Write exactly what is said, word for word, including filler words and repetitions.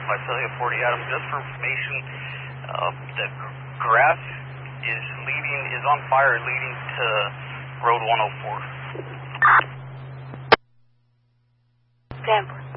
Visalia forty Adams, just for information, uh, the grass is leading, is on fire leading to Road one oh four. Denver.